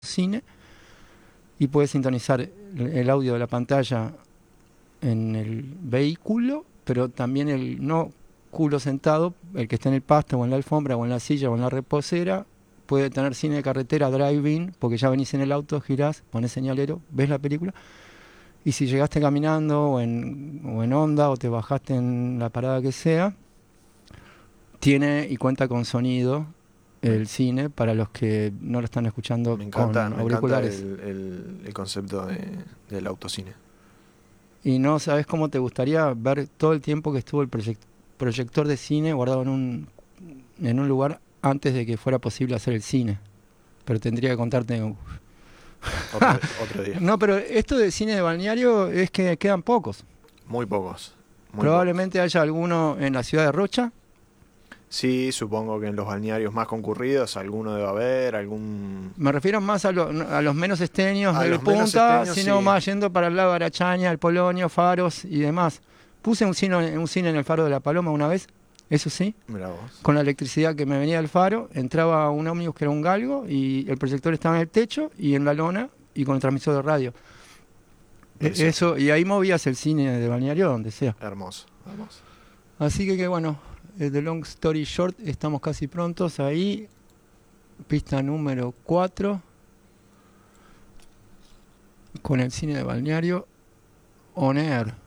cine y puedes sintonizar el audio de la pantalla en el vehículo, pero también el no culo sentado, el que está en el pasto o en la alfombra o en la silla o en la reposera, puede tener cine de carretera, drive-in, porque ya venís en el auto, girás, ponés señalero, ves la película, y si llegaste caminando o en onda o te bajaste en la parada que sea, tiene y cuenta con sonido el cine para los que no lo están escuchando con auriculares. Me encanta el concepto del autocine. Y no sabes cómo te gustaría ver todo el tiempo que estuvo el proyector de cine guardado en un lugar antes de que fuera posible hacer el cine. Pero tendría que contarte. Otro día. No, pero esto de cine de balneario es que quedan pocos. Muy pocos. Probablemente haya alguno en la ciudad de Rocha. Sí, supongo que en los balnearios más concurridos alguno debe haber, algún... Me refiero más a los menos esteños A del los menos Punta, esteños, sino sí. más yendo para el lado de Arachaña, el Polonio, Faros y demás. Puse un cine en el Faro de la Paloma una vez, eso sí, Mirá vos. con la electricidad que me venía del faro, entraba un ómnibus que era un galgo y el proyector estaba en el techo y en la lona y con el transmisor de radio. Eso, y ahí movías el cine de balneario donde sea. Hermoso, hermoso. Así que bueno, the long story short, estamos casi prontos ahí. Pista número 4 con el cine de balneario on air.